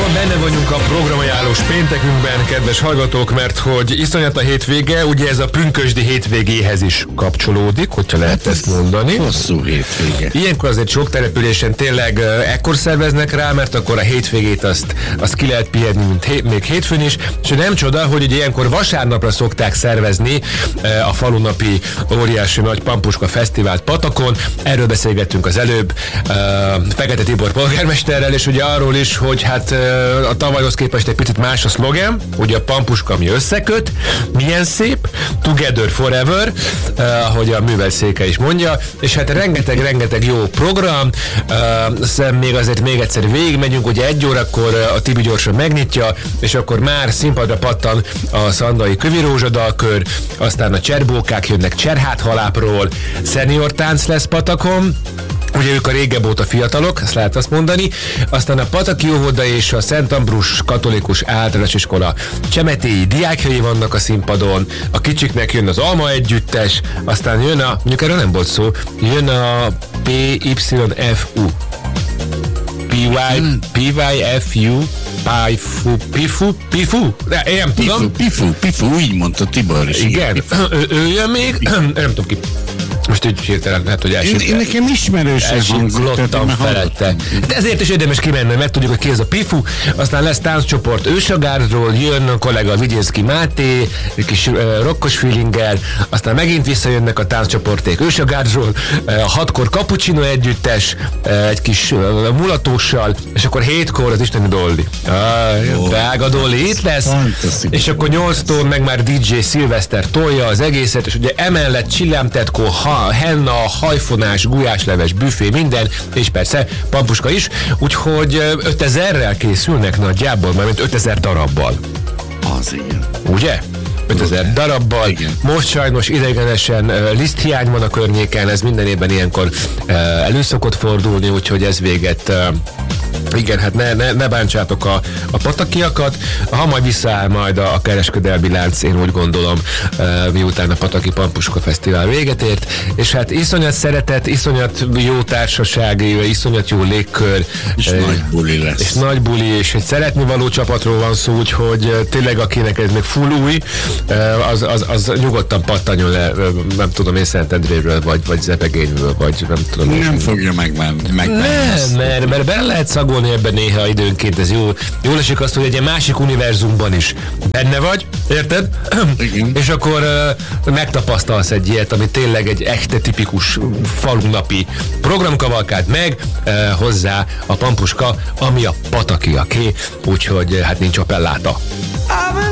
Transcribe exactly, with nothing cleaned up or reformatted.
Valóban benne vagyunk a programajánlós péntekünkben, kedves hallgatók, mert hogy iszonyat a hétvége, ugye ez a pünkösdi hétvégéhez is kapcsolódik, hogyha lehet ezt mondani. Hosszú hétvége. Ilyenkor azért sok településen tényleg uh, ekkor szerveznek rá, mert akkor a hétvégét azt, azt ki lehet pihenni, mint hé, még hétfőn is, és nem csoda, hogy ugye ilyenkor vasárnapra szokták szervezni uh, a falunapi óriási nagy Pampuska Fesztivált Patakon. Erről beszélgettünk az előbb uh, Fekete Tibor polgármesterrel, és ugye arról is, hogy hát uh, a tavalyhoz képest egy picit más a szlogen, ugye a Pampuska, ami összeköt, milyen szép, Together Forever, uh, ahogy a művelszéke is mondja, és hát rengeteg-rengeteg jó program, uh, még azért még egyszer végigmegyünk, ugye egy órakor a Tibi gyorsan megnyitja, és akkor már színpadra pattan a szandai kövirózsadalkör, aztán a cserbókák jönnek Cserháthalápról, senior tánc lesz Patakon, ugye ők a régebb óta fiatalok, ezt lehet azt mondani, aztán a Pataki óvoda és a Szent Ambrus katolikus általános iskola csemetélyi diákjai vannak a színpadon, a kicsiknek jön az Alma együttes, aztán jön a, mondjuk erről nem volt szó, jön a P Y F U. P Y F U. Pifu, Pifu, Pifu, de én nem tudom. Pifu, Pifu, úgy mondta Tibor is. Igen, ő, ő jön még, nem tudom ki. Most így hirtelen, hát, hogy én, én nekem ismerősen elsinglottam felette. De ezért is érdemes kimenni, meg tudjuk, hogy ki ez a Pifu. Aztán lesz tánccsoport Ősagárról, jön a kollega Vigyészki Máté, egy kis uh, rokkos feelinggel, aztán megint visszajönnek a tánccsoporték Ősagárról, uh, hatkor Cappuccino együttes, uh, egy kis uh, mulatóssal, és akkor hétkor az isteni Dolly. Ah, oh, drága Dolly itt lesz, és akkor nyolctól meg már dé dzsé Szilveszter tolja az egészet, és ugye emellett csillámtetkó, ha, henna, hajfonás, gulyásleves, büfé, minden, és persze Pampuska is, úgyhogy ötezerrel készülnek nagyjából, mármint ötezer darabbal. Az igen. Ugye? ötezer darabbal. Igen. Most sajnos idegenesen uh, liszthiány van a környéken, ez minden évben ilyenkor uh, elő szokott fordulni, úgyhogy ez véget uh, igen, hát ne, ne, ne bántsátok a, a patakiakat, ha majd visszaáll majd a, a kereskedelmi lánc, én úgy gondolom, uh, miután a Pataki Pampuska Fesztivál véget ért, és hát iszonyat szeretet, iszonyat jó társaság, iszonyat jó légkör. És uh, nagy buli lesz. És nagy buli, és egy szeretnivaló csapatról van szó, úgyhogy uh, tényleg akinek ez még full új, uh, az, az, az nyugodtan pattanjon le, uh, nem tudom én, Szentendréről, vagy, vagy Zepegényről, vagy nem tudom. Nem fogja megmenni. Meg nem, mert, mert bele lehet szagolni ebben néha időnként, ez jó. Jól esik azt, hogy egy ilyen másik univerzumban is benne vagy, érted? Igen. És akkor uh, megtapasztalsz egy ilyet, ami tényleg egy echte tipikus falunapi programkavalkád, meg uh, hozzá a Pampuska, ami a patakiaké, úgyhogy hát nincs appelláta.